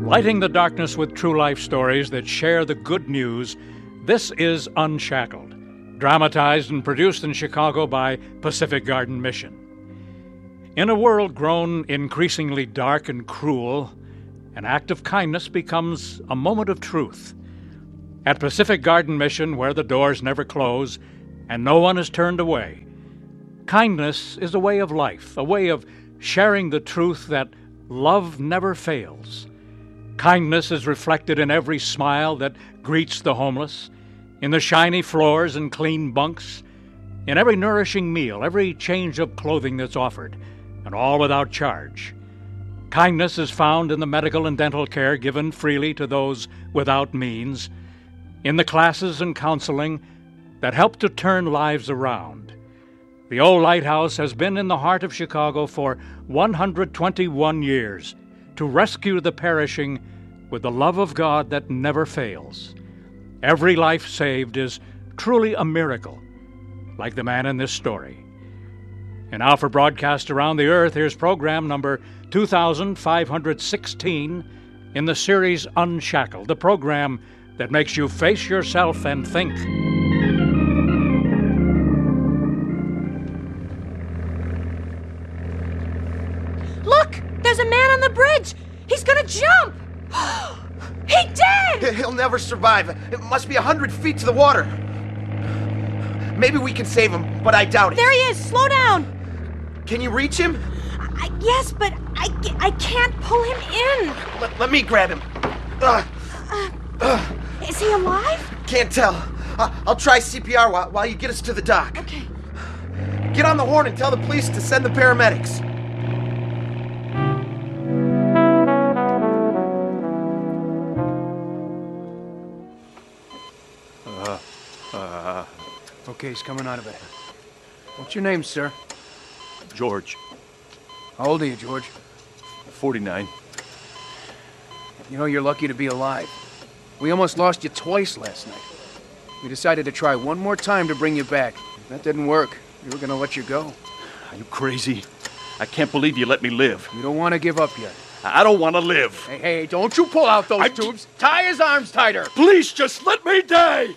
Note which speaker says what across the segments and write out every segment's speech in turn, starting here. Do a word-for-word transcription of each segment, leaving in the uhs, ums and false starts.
Speaker 1: Lighting the darkness with true life stories that share the good news, this is Unshackled, dramatized and produced in Chicago by Pacific Garden Mission. In a world grown increasingly dark and cruel, an act of kindness becomes a moment of truth. At Pacific Garden Mission, where the doors never close and no one is turned away, kindness is a way of life, a way of sharing the truth that love never fails. Kindness is reflected in every smile that greets the homeless, in the shiny floors and clean bunks, in every nourishing meal, every change of clothing that's offered, and all without charge. Kindness is found in the medical and dental care given freely to those without means, in the classes and counseling that help to turn lives around. The old lighthouse has been in the heart of Chicago for one hundred twenty-one years to rescue the perishing with the love of God that never fails. Every life saved is truly a miracle, like the man in this story. And now for broadcast around the earth, here's program number two thousand five hundred sixteen in the series Unshackled, the program that makes you face yourself and think.
Speaker 2: Look! There's a man on the bridge! He's gonna jump! He did!
Speaker 3: He'll never survive. It must be a hundred feet to the water. Maybe we can save him, but I doubt it.
Speaker 2: There he is! Slow down!
Speaker 3: Can you reach him?
Speaker 2: I, yes, but I, I can't pull him in.
Speaker 3: Let, let me grab him. Uh,
Speaker 2: Uh,
Speaker 3: uh,
Speaker 2: is he alive?
Speaker 3: can't tell. Uh, I'll try C P R while, while you get us to the dock.
Speaker 2: Okay.
Speaker 3: Get on the horn and tell the police to send the paramedics.
Speaker 4: Okay, he's coming out of it. What's your name, sir?
Speaker 5: George,
Speaker 4: How old are you, George?
Speaker 5: forty-nine.
Speaker 4: You know, you're lucky to be alive. We almost lost you twice last night. We decided to try one more time to bring you back. That didn't work. We were gonna let you go.
Speaker 5: Are you crazy? I can't believe you let me live.
Speaker 4: You don't want to give up yet.
Speaker 5: I don't want to live.
Speaker 4: Hey, hey, don't you pull out those
Speaker 5: I-
Speaker 4: tubes. Tie his arms tighter.
Speaker 5: Please just let me die!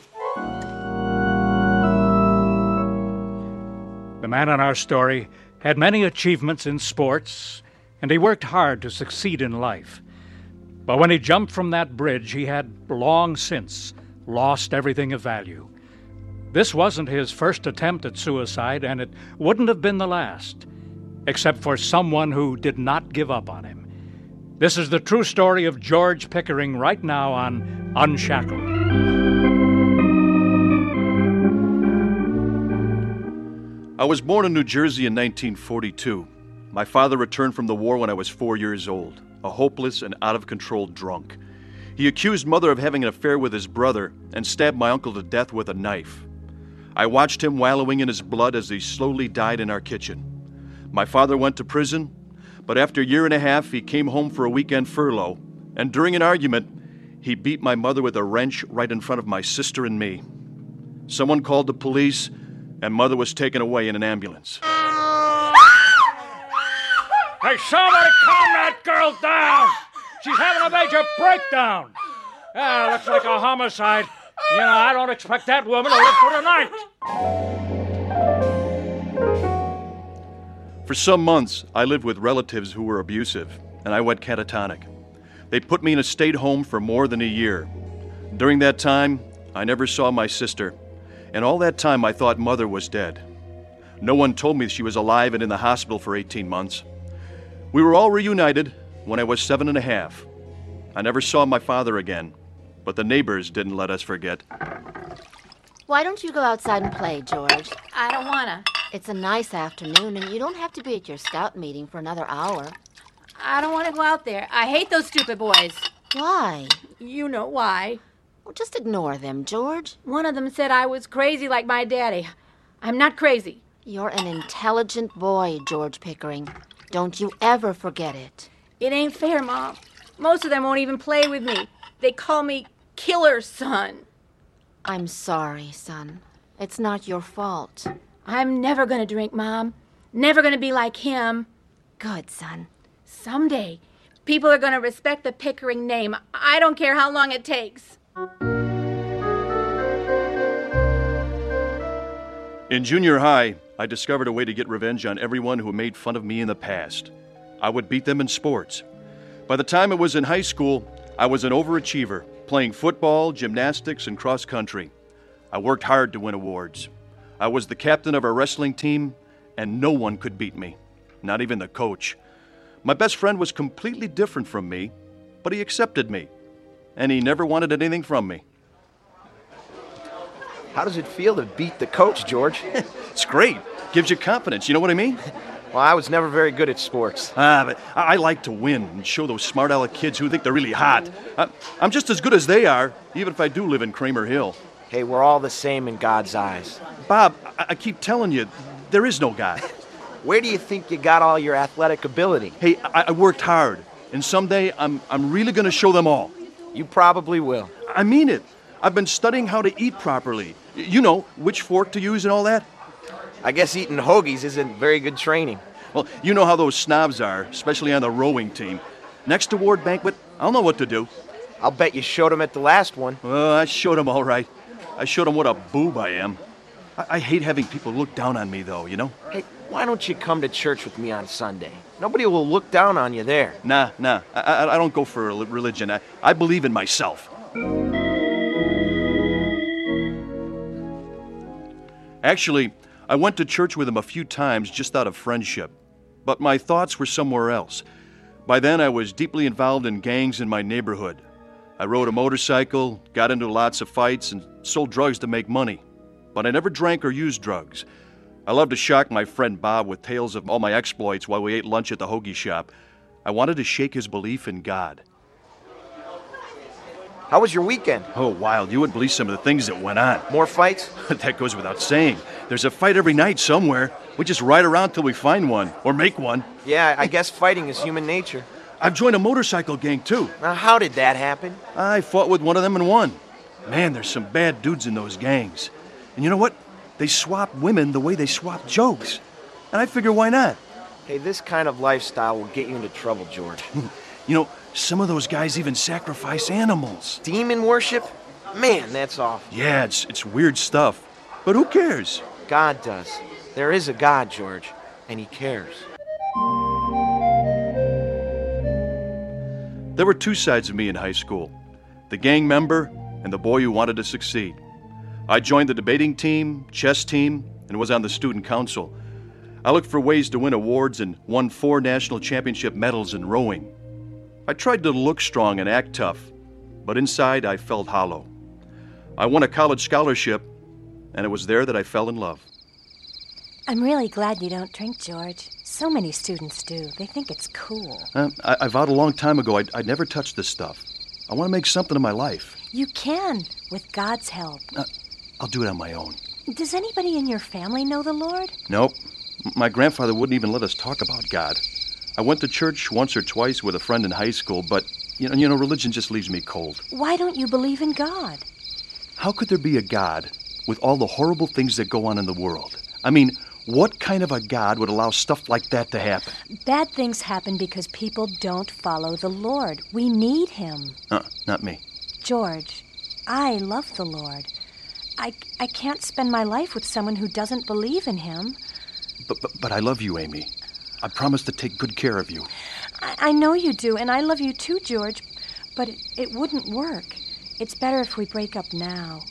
Speaker 1: The man in our story had many achievements in sports, and he worked hard to succeed in life. But when he jumped from that bridge, he had long since lost everything of value. This wasn't his first attempt at suicide, and it wouldn't have been the last, except for someone who did not give up on him. This is the true story of George Pickering right now on Unshackled.
Speaker 5: I was born in New Jersey in nineteen forty-two. My father returned from the war when I was four years old, a hopeless and out-of-control drunk. He accused Mother of having an affair with his brother and stabbed my uncle to death with a knife. I watched him wallowing in his blood as he slowly died in our kitchen. My father went to prison, but after a year and a half, he came home for a weekend furlough, and during an argument, he beat my mother with a wrench right in front of my sister and me. Someone called the police, and Mother was taken away in an ambulance.
Speaker 1: Hey, somebody calm that girl down! She's having a major breakdown! Ah, looks like a homicide. You know, I don't expect that woman to live for tonight.
Speaker 5: For some months, I lived with relatives who were abusive, and I went catatonic. They put me in a state home for more than a year. During that time, I never saw my sister, and all that time I thought Mother was dead. No one told me she was alive and in the hospital for eighteen months. We were all reunited when I was seven and a half. I never saw my father again, but the neighbors didn't let us forget.
Speaker 6: Why don't you go outside and play, George?
Speaker 2: I don't wanna.
Speaker 6: It's a nice afternoon, and you don't have to be at your scout meeting for another hour.
Speaker 2: I don't want to go out there. I hate those stupid boys.
Speaker 6: Why?
Speaker 2: You know why.
Speaker 6: Well, just ignore them, George.
Speaker 2: One of them said I was crazy like my daddy. I'm not crazy.
Speaker 6: You're an intelligent boy, George Pickering. Don't you ever forget it.
Speaker 2: It ain't fair, Mom. Most of them won't even play with me. They call me Killer Son.
Speaker 6: I'm sorry, son. It's not your fault.
Speaker 2: I'm never gonna drink, Mom. Never gonna be like him.
Speaker 6: Good, son.
Speaker 2: Someday,
Speaker 7: People are going to respect the Pickering name. I don't care how long it takes.
Speaker 5: In junior high, I discovered a way to get revenge on everyone who made fun of me in the past. I would beat them in sports. By the time I was in high school, I was an overachiever, playing football, gymnastics, and cross country. I worked hard to win awards. I was the captain of our wrestling team, and no one could beat me, not even the coach. My best friend was completely different from me, but he accepted me, and he never wanted anything from me.
Speaker 3: How does it feel to beat the coach, George?
Speaker 5: It's great. Gives you confidence, you know what I mean?
Speaker 3: Well, I was never very good at sports.
Speaker 5: Ah, but I I like to win and show those smart aleck kids who think they're really hot. I, I'm just as good as they are, even if I do live in Kramer Hill.
Speaker 3: Hey, we're all the same in God's eyes.
Speaker 5: Bob, I, I keep telling you, there is no God.
Speaker 3: Where do you think you got all your athletic ability?
Speaker 5: Hey, I, I worked hard, and someday I'm, I'm really going to show them all.
Speaker 3: You probably will.
Speaker 5: I mean it. I've been studying how to eat properly. You know, which fork to use and all that.
Speaker 3: I guess eating hoagies isn't very good training.
Speaker 5: Well, you know how those snobs are, especially on the rowing team. Next award banquet, I'll know what to do.
Speaker 3: I'll bet you showed them at the last one.
Speaker 5: Well, I showed them all right. I showed them what a boob I am. I, I hate having people look down on me, though, you know?
Speaker 3: Hey, why don't you come to church with me on Sunday? Nobody will look down on you there.
Speaker 5: Nah, nah. I, I, I don't go for religion. I, I believe in myself. Actually, I went to church with him a few times just out of friendship, but my thoughts were somewhere else. By then, I was deeply involved in gangs in my neighborhood. I rode a motorcycle, got into lots of fights, and sold drugs to make money. But I never drank or used drugs. I loved to shock my friend Bob with tales of all my exploits while we ate lunch at the hoagie shop. I wanted to shake his belief in God.
Speaker 3: How was your weekend?
Speaker 5: Oh, wild. You wouldn't believe some of the things that went on.
Speaker 3: More fights?
Speaker 5: That goes without saying. There's a fight every night somewhere. We just ride around till we find one, or make one.
Speaker 3: Yeah, I guess fighting is human nature.
Speaker 5: I've joined a motorcycle gang, too.
Speaker 3: Now, how did that happen?
Speaker 5: I fought with one of them and won. Man, there's some bad dudes in those gangs. And you know what? They swap women the way they swap jokes. And I figure, why not?
Speaker 3: Hey, this kind of lifestyle will get you into trouble, George.
Speaker 5: You know, some of those guys even sacrifice animals.
Speaker 3: Demon worship? Man, that's awful.
Speaker 5: Yeah, it's, it's weird stuff. But who cares?
Speaker 3: God does. There is a God, George, and he cares.
Speaker 5: There were two sides of me in high school. The gang member and the boy who wanted to succeed. I joined the debating team, chess team, and was on the student council. I looked for ways to win awards and won four national championship medals in rowing. I tried to look strong and act tough, but inside I felt hollow. I won a college scholarship, and it was there that I fell in love.
Speaker 2: I'm really glad you don't drink, George. So many students do. They think it's cool.
Speaker 5: Uh, I, I vowed a long time ago I'd, I'd never touch this stuff. I want to make something of my life.
Speaker 2: You can, with God's help.
Speaker 5: Uh, I'll do it on my own.
Speaker 2: Does anybody in your family know the Lord?
Speaker 5: Nope. My grandfather wouldn't even let us talk about God. I went to church once or twice with a friend in high school, but, you know, you know, religion just leaves me cold.
Speaker 2: Why don't you believe in God?
Speaker 5: How could there be a God with all the horrible things that go on in the world? I mean, what kind of a God would allow stuff like that to happen?
Speaker 2: Bad things happen because people don't follow the Lord. We need him.
Speaker 5: Uh, not me.
Speaker 2: George, I love the Lord. I, I can't spend my life with someone who doesn't believe in him.
Speaker 5: But, but, but I love you, Amy. I promise to take good care of you.
Speaker 2: I, I know you do, and I love you too, George, but it, it wouldn't work. It's better if we break up now.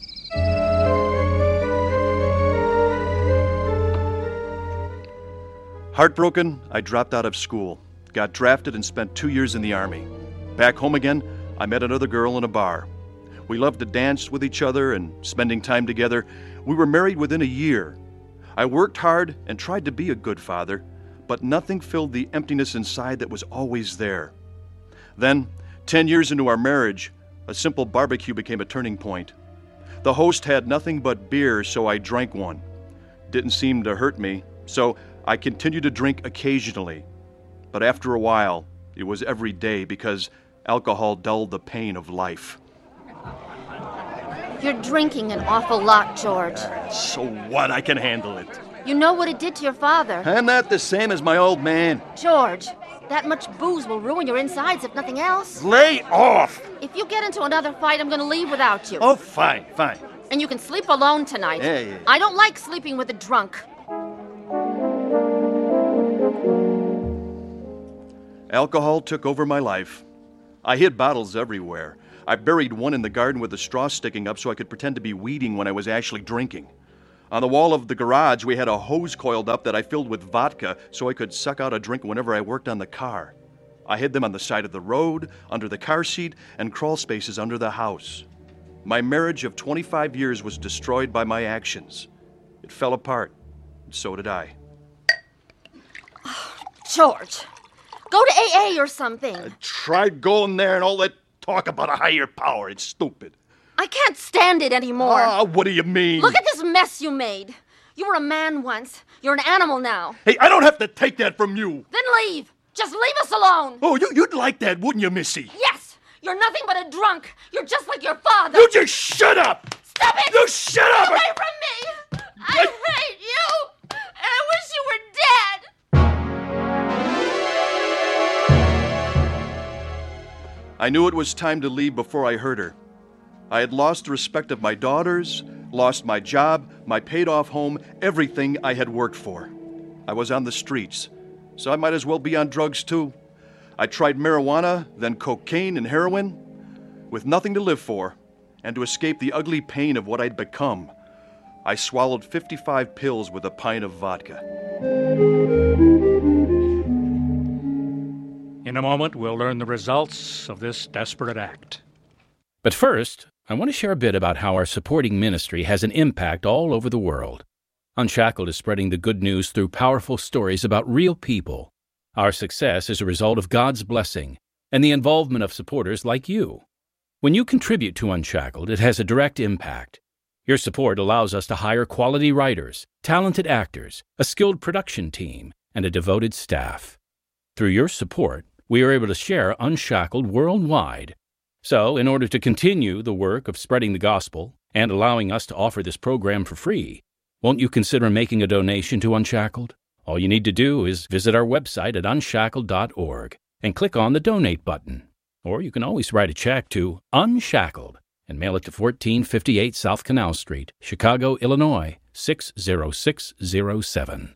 Speaker 5: Heartbroken, I dropped out of school, got drafted and spent two years in the Army. Back home again, I met another girl in a bar. We loved to dance with each other and spending time together. We were married within a year. I worked hard and tried to be a good father, but nothing filled the emptiness inside that was always there. Then, ten years into our marriage, a simple barbecue became a turning point. The host had nothing but beer, so I drank one. Didn't seem to hurt me, so I continued to drink occasionally. But after a while, it was every day because alcohol dulled the pain of life.
Speaker 6: You're drinking an awful lot, George.
Speaker 5: So what? I can handle it.
Speaker 6: You know what it did to your father.
Speaker 5: I'm not the same as my old man.
Speaker 6: George, That much booze will ruin your insides if nothing else.
Speaker 8: Lay off!
Speaker 6: If you get into another fight, I'm gonna leave without you.
Speaker 8: Oh, fine, fine.
Speaker 6: And you can sleep alone tonight.
Speaker 8: Yeah, yeah.
Speaker 6: I don't like sleeping with a drunk.
Speaker 5: Alcohol took over my life. I hid bottles everywhere. I buried one in the garden with a straw sticking up so I could pretend to be weeding when I was actually drinking. On the wall of the garage, we had a hose coiled up that I filled with vodka so I could suck out a drink whenever I worked on the car. I hid them on the side of the road, under the car seat, and crawl spaces under the house. My marriage of twenty-five years was destroyed by my actions. It fell apart, and so did I.
Speaker 6: George, go to A A or something.
Speaker 5: I tried going there and all that talk about a higher power. It's stupid.
Speaker 6: I can't stand it anymore.
Speaker 5: Ah, what do you mean?
Speaker 6: Look at this mess you made. You were a man once. You're an animal now.
Speaker 5: Hey, I don't have to take that from you.
Speaker 6: Then leave. Just leave us alone.
Speaker 5: Oh, you, you'd like that, wouldn't you, Missy?
Speaker 6: Yes. You're nothing but a drunk. You're just like your father.
Speaker 5: You just shut up.
Speaker 6: Stop it.
Speaker 5: You shut
Speaker 6: Get
Speaker 5: up.
Speaker 6: away from me. I hate you. And I wish you were dead.
Speaker 5: I knew it was time to leave before I heard her. I had lost the respect of my daughters, lost my job, my paid-off home, everything I had worked for. I was on the streets, so I might as well be on drugs too. I tried marijuana, then cocaine and heroin. With nothing to live for, and to escape the ugly pain of what I'd become, I swallowed fifty-five pills with a pint of vodka.
Speaker 1: In a moment, we'll learn the results of this desperate act.
Speaker 9: But first, I want to share a bit about how our supporting ministry has an impact all over the world. Unshackled is spreading the good news through powerful stories about real people. Our success is a result of God's blessing and the involvement of supporters like you. When you contribute to Unshackled, it has a direct impact. Your support allows us to hire quality writers, talented actors, a skilled production team, and a devoted staff. Through your support, we are able to share Unshackled worldwide. So, in order to continue the work of spreading the gospel and allowing us to offer this program for free, won't you consider making a donation to Unshackled? All you need to do is visit our website at unshackled dot org and click on the Donate button. Or you can always write a check to Unshackled and mail it to fourteen fifty-eight South Canal Street, Chicago, Illinois, six zero six zero seven.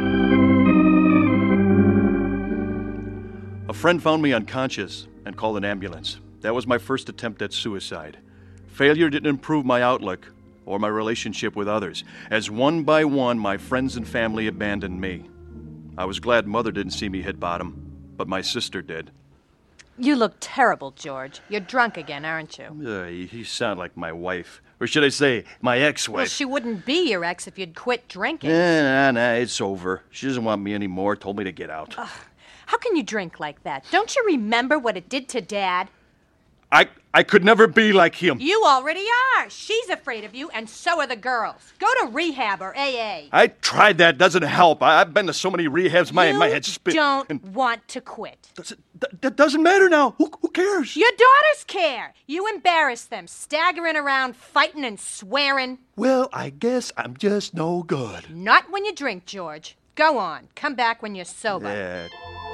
Speaker 5: A friend found me unconscious and called an ambulance. That was my first attempt at suicide. Failure didn't improve my outlook or my relationship with others, as one by one my friends and family abandoned me. I was glad Mother didn't see me hit bottom, but my sister did.
Speaker 2: You look terrible, George. You're drunk again, aren't you?
Speaker 5: Uh, you, you sound like my wife. Or should I say, my ex-wife.
Speaker 2: Well, she wouldn't be your ex if you'd quit drinking.
Speaker 5: Eh, nah, nah, it's over. She doesn't want me anymore, told me to get out.
Speaker 2: Ugh. How can you drink like that? Don't you remember what it did to Dad?
Speaker 5: I I could never be like him.
Speaker 2: You already are. She's afraid of you, and so are the girls. Go to rehab or A A.
Speaker 5: I tried that. Doesn't help. I, I've been to so many rehabs. My,
Speaker 2: you
Speaker 5: my head's spin.
Speaker 2: don't
Speaker 5: and
Speaker 2: want to quit.
Speaker 5: Does it, th- that doesn't matter now. Who, who cares?
Speaker 2: Your daughters care. You embarrass them, staggering around, fighting and swearing.
Speaker 5: Well, I guess I'm just no good.
Speaker 2: Not when you drink, George. Go on. Come back when you're sober.
Speaker 5: Yeah.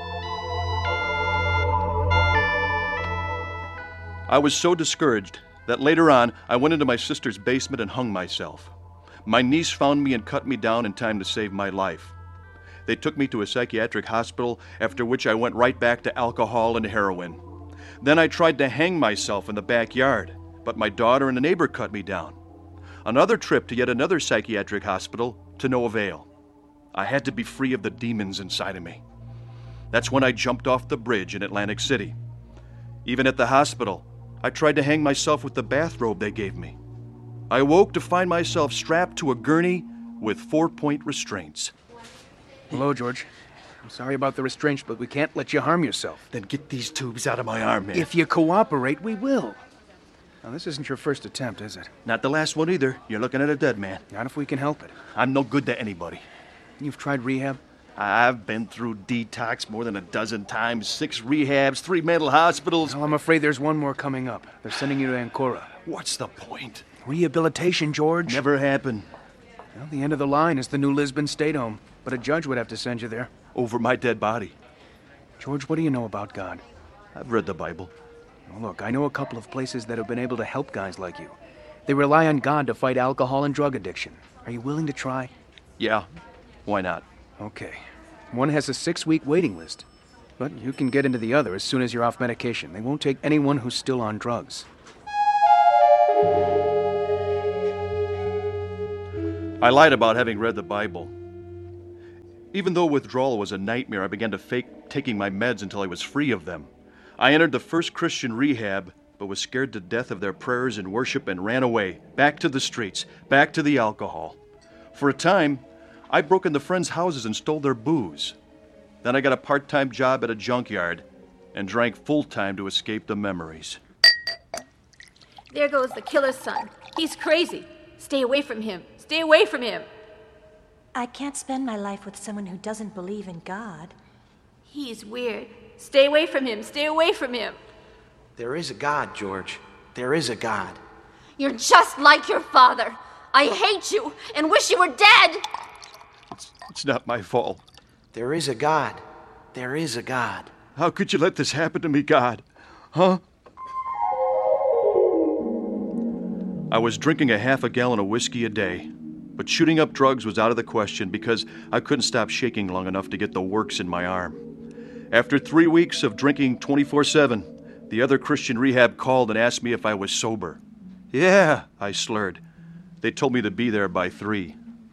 Speaker 5: I was so discouraged that later on I went into my sister's basement and hung myself. My niece found me and cut me down in time to save my life. They took me to a psychiatric hospital, after which I went right back to alcohol and heroin. Then I tried to hang myself in the backyard, but my daughter and a neighbor cut me down. Another trip to yet another psychiatric hospital, to no avail. I had to be free of the demons inside of me. That's when I jumped off the bridge in Atlantic City. Even at the hospital, I tried to hang myself with the bathrobe they gave me. I awoke to find myself strapped to a gurney with four-point restraints.
Speaker 4: Hello, George. I'm sorry about the restraints, but we can't let you harm yourself.
Speaker 5: Then get these tubes out of my arm, man.
Speaker 4: If you cooperate, we will. Now, this isn't your first attempt, is it?
Speaker 5: Not the last one either. You're looking at a dead man.
Speaker 4: Not if we can help it.
Speaker 5: I'm no good to anybody.
Speaker 4: You've tried rehab?
Speaker 5: I've been through detox more than a dozen times, six rehabs, three mental hospitals.
Speaker 4: Well, I'm afraid there's one more coming up. They're sending you to Ancora.
Speaker 5: What's the point?
Speaker 4: Rehabilitation, George.
Speaker 5: Never happened.
Speaker 4: Well, the end of the line is the New Lisbon State Home, but a judge would have to send you there.
Speaker 5: Over my dead body.
Speaker 4: George, what do you know about God?
Speaker 5: I've read the Bible.
Speaker 4: Well, look, I know a couple of places that have been able to help guys like you. They rely on God to fight alcohol and drug addiction. Are you willing to try?
Speaker 5: Yeah, why not?
Speaker 4: Okay. One has a six-week waiting list. But you can get into the other as soon as you're off medication. They won't take anyone who's still on drugs.
Speaker 5: I lied about having read the Bible. Even though withdrawal was a nightmare, I began to fake taking my meds until I was free of them. I entered the first Christian rehab, but was scared to death of their prayers and worship and ran away, back to the streets, back to the alcohol. For a time, I broke into friends' houses and stole their booze. Then I got a part-time job at a junkyard and drank full-time to escape the memories.
Speaker 7: There goes the killer's son. He's crazy. Stay away from him. Stay away from him.
Speaker 2: I can't spend my life with someone who doesn't believe in God.
Speaker 7: He's weird. Stay away from him. Stay away from him.
Speaker 3: There is a God, George. There is a God.
Speaker 6: You're just like your father. I hate you and wish you were dead.
Speaker 5: It's, it's not my fault.
Speaker 3: There is a God. There is a God.
Speaker 5: How could you let this happen to me, God? Huh? I was drinking a half a gallon of whiskey a day, but shooting up drugs was out of the question because I couldn't stop shaking long enough to get the works in my arm. After three weeks of drinking twenty-four seven, the other Christian rehab called and asked me if I was sober. Yeah, I slurred. They told me to be there by three.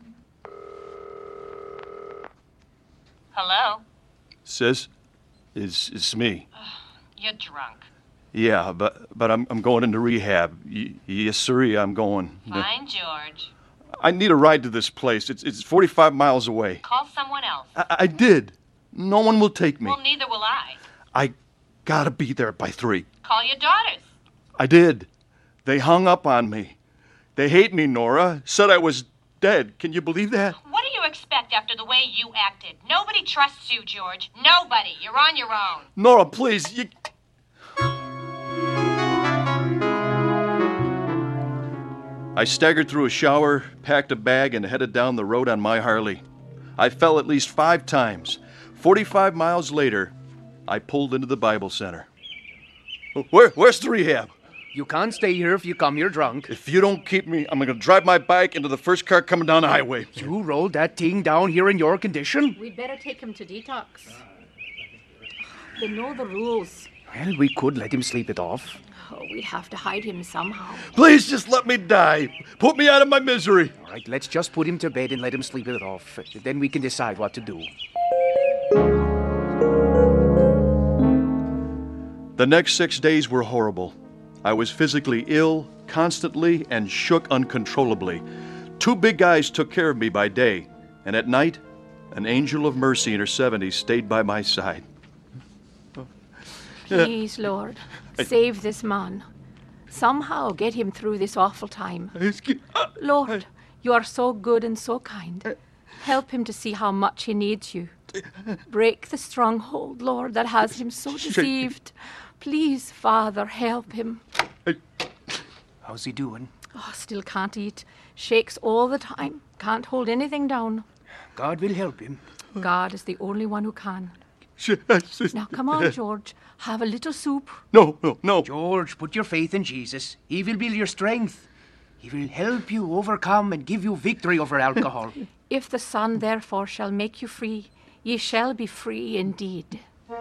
Speaker 10: Hello?
Speaker 5: Sis, it's, it's me.
Speaker 10: You're drunk.
Speaker 5: Yeah, but but I'm I'm going into rehab. Y- yes, sirree, I'm going.
Speaker 10: Fine, George.
Speaker 5: I need a ride to this place. It's it's forty-five miles away.
Speaker 10: Call someone else.
Speaker 5: I, I did. No one will take me.
Speaker 10: Well, neither will I.
Speaker 5: I gotta be there by three.
Speaker 10: Call your daughters.
Speaker 5: I did. They hung up on me. They hate me, Nora. Said I was dead. Can you believe that?
Speaker 10: What do you expect after the way you acted? Nobody trusts you, George. Nobody. You're on your own.
Speaker 5: Nora, please. You... I staggered through a shower, packed a bag, and headed down the road on my Harley. I fell at least five times. Forty-five miles later, I pulled into the Bible Center. Where, where's the rehab?
Speaker 4: You can't stay here if you come here drunk.
Speaker 5: If you don't keep me, I'm going to drive my bike into the first car coming down the highway.
Speaker 4: You rolled that thing down here in your condition?
Speaker 7: We'd better take him to detox. They know the rules.
Speaker 4: Well, we could let him sleep it off.
Speaker 7: Oh, we'd have to hide him somehow.
Speaker 5: Please just let me die. Put me out of my misery.
Speaker 4: All right, let's just put him to bed and let him sleep it off. Then we can decide what to do.
Speaker 5: The next six days were horrible. I was physically ill, constantly, and shook uncontrollably. Two big guys took care of me by day, and at night, an angel of mercy in her seventies stayed by my side.
Speaker 7: Please, Lord, save this man. Somehow get him through this awful time. Lord, you are so good and so kind. Help him to see how much he needs you. Break the stronghold, Lord, that has him so deceived. Please, Father, help him.
Speaker 4: How's he doing?
Speaker 7: Oh, still can't eat. Shakes all the time. Can't hold anything down.
Speaker 4: God will help him.
Speaker 7: God is the only one who can. Now, come on, George. Have a little soup.
Speaker 5: No, no, no.
Speaker 4: George, put your faith in Jesus. He will be your strength. He will help you overcome and give you victory over alcohol.
Speaker 7: If the Son, therefore, shall make you free, ye shall be free indeed.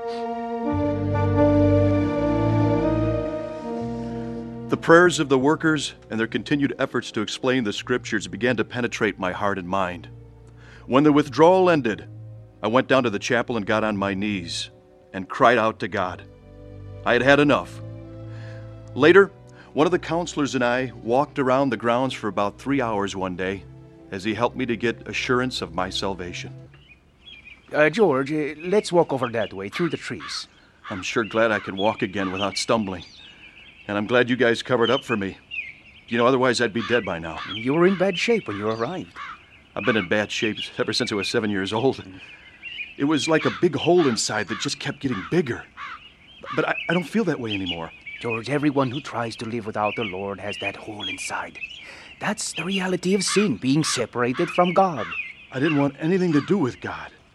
Speaker 5: The prayers of the workers and their continued efforts to explain the scriptures began to penetrate my heart and mind. When the withdrawal ended, I went down to the chapel and got on my knees and cried out to God. I had had enough. Later, one of the counselors and I walked around the grounds for about three hours one day as he helped me to get assurance of my salvation.
Speaker 4: Uh, George, uh, let's walk over that way, through the trees.
Speaker 5: I'm sure glad I can walk again without stumbling. And I'm glad you guys covered up for me. You know, otherwise I'd be dead by now.
Speaker 4: You were in bad shape when you arrived.
Speaker 5: I've been in bad shape ever since I was seven years old. It was like a big hole inside that just kept getting bigger. But I, I don't feel that way anymore.
Speaker 4: George, everyone who tries to live without the Lord has that hole inside. That's the reality of sin, being separated from God.
Speaker 5: I didn't want anything to do with God.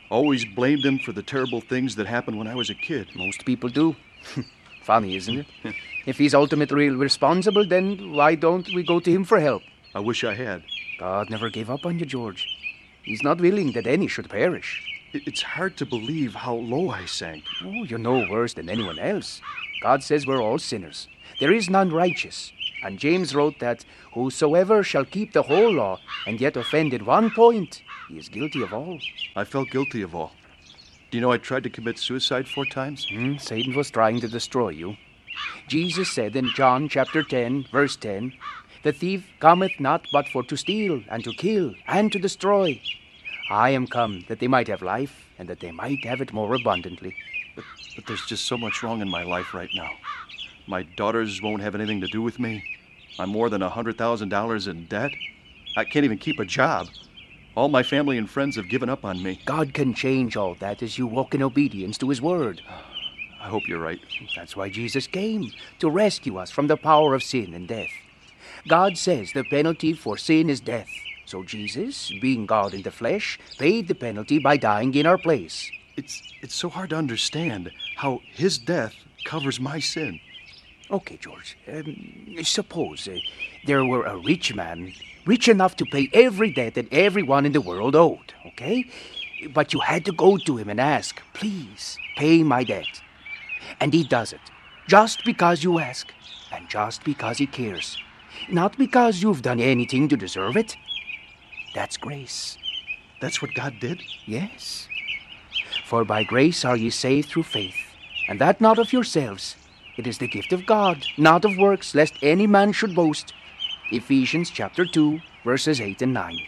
Speaker 5: Always blamed him for the terrible things that happened when I was a kid.
Speaker 4: Most people do. Funny, isn't it? If he's ultimately responsible, then why don't we go to him for help?
Speaker 5: I wish I had.
Speaker 4: God never gave up on you, George. He's not willing that any should perish.
Speaker 5: It's hard to believe how low I sank.
Speaker 4: Oh, you're no worse than anyone else. God says we're all sinners. There is none righteous. And James wrote that whosoever shall keep the whole law and yet offend at one point, he is guilty of all.
Speaker 5: I felt guilty of all. Do you know I tried to commit suicide four times?
Speaker 4: Hmm, Satan was trying to destroy you. Jesus said in John chapter ten, verse ten, "The thief cometh not but for to steal, and to kill, and to destroy. I am come that they might have life, and that they might have it more abundantly."
Speaker 5: But, but there's just so much wrong in my life right now. My daughters won't have anything to do with me. I'm more than one hundred thousand dollars in debt. I can't even keep a job. All my family and friends have given up on me.
Speaker 4: God can change all that as you walk in obedience to His word.
Speaker 5: I hope you're right.
Speaker 4: That's why Jesus came, to rescue us from the power of sin and death. God says the penalty for sin is death. So Jesus, being God in the flesh, paid the penalty by dying in our place.
Speaker 5: It's, it's so hard to understand how His death covers my sin.
Speaker 4: Okay, George. Um, suppose uh, there were a rich man, rich enough to pay every debt that everyone in the world owed, okay? But you had to go to him and ask, "Please, pay my debt." And he does it, just because you ask, and just because he cares. Not because you've done anything to deserve it. That's grace.
Speaker 5: That's what God did?
Speaker 4: Yes. For by grace are ye saved through faith, and that not of yourselves. It is the gift of God, not of works, lest any man should boast. Ephesians chapter two, verses eight and nine.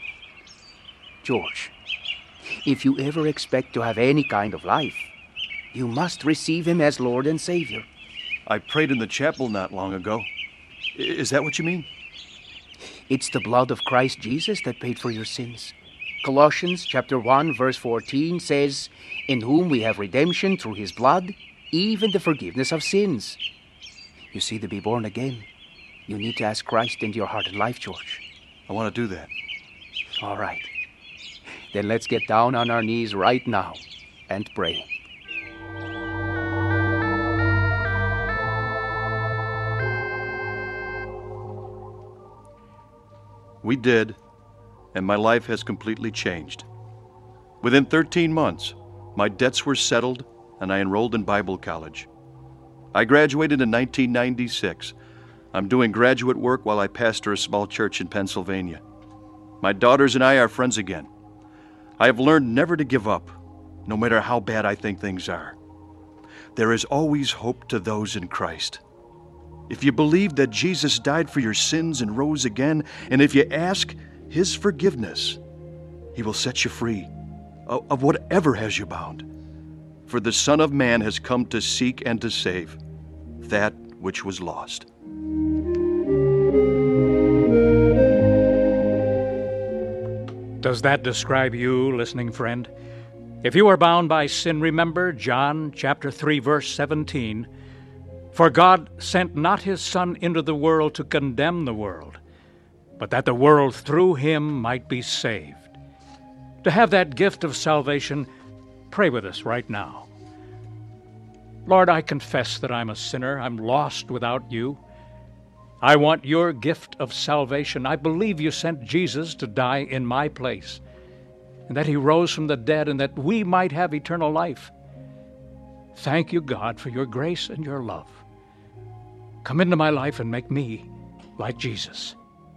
Speaker 4: George, if you ever expect to have any kind of life, you must receive Him as Lord and Savior.
Speaker 5: I prayed in the chapel not long ago. I- is that what you mean?
Speaker 4: It's the blood of Christ Jesus that paid for your sins. Colossians chapter one, verse fourteen says, "In whom we have redemption through His blood, even the forgiveness of sins." You see, to be born again, you need to ask Christ into your heart and life, George.
Speaker 5: I want to do that.
Speaker 4: All right. Then let's get down on our knees right now and pray.
Speaker 5: We did, and my life has completely changed. Within thirteen months, my debts were settled, and I enrolled in Bible college. I graduated in nineteen ninety-six. I'm doing graduate work while I pastor a small church in Pennsylvania. My daughters and I are friends again. I have learned never to give up, no matter how bad I think things are. There is always hope to those in Christ. If you believe that Jesus died for your sins and rose again, and if you ask His forgiveness, He will set you free of, of whatever has you bound. For the Son of Man has come to seek and to save that which was lost.
Speaker 1: Does that describe you, listening friend? If you are bound by sin, remember John chapter three, verse seventeen. For God sent not His Son into the world to condemn the world, but that the world through Him might be saved. To have that gift of salvation, pray with us right now. Lord, I confess that I'm a sinner. I'm lost without you. I want your gift of salvation. I believe you sent Jesus to die in my place, and that He rose from the dead, and that we might have eternal life. Thank you, God, for your grace and your love. Come into my life and make me like Jesus.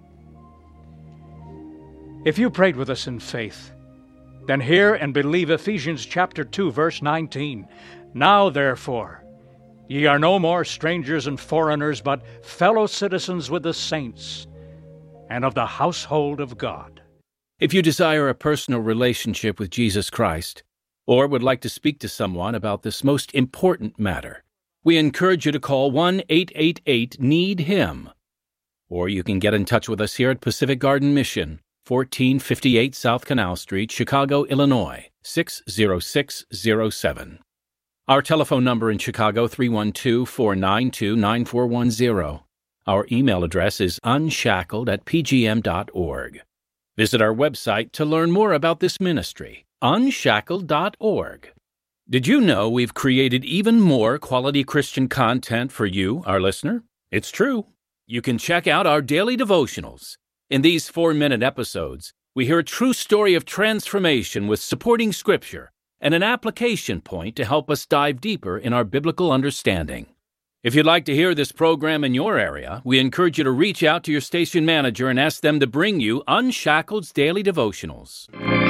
Speaker 1: If you prayed with us in faith, then hear and believe Ephesians chapter two, verse nineteen. Now, therefore, ye are no more strangers and foreigners, but fellow citizens with the saints and of the household of God.
Speaker 9: If you desire a personal relationship with Jesus Christ, or would like to speak to someone about this most important matter, we encourage you to call one eight eight eight need him. Or you can get in touch with us here at Pacific Garden Mission, fourteen fifty-eight South Canal Street, Chicago, Illinois, six zero six zero seven. Our telephone number in Chicago, three one two, four nine two, nine four one zero. Our email address is unshackled at p g m dot org. Visit our website to learn more about this ministry, unshackled dot org. Did you know we've created even more quality Christian content for you, our listener? It's true. You can check out our daily devotionals. In these four-minute episodes, we hear a true story of transformation with supporting scripture and an application point to help us dive deeper in our biblical understanding. If you'd like to hear this program in your area, we encourage you to reach out to your station manager and ask them to bring you Unshackled's Daily Devotionals.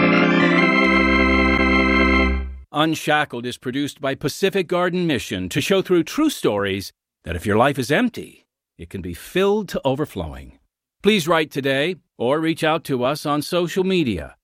Speaker 9: Unshackled is produced by Pacific Garden Mission to show through true stories that if your life is empty, it can be filled to overflowing. Please write today or reach out to us on social media.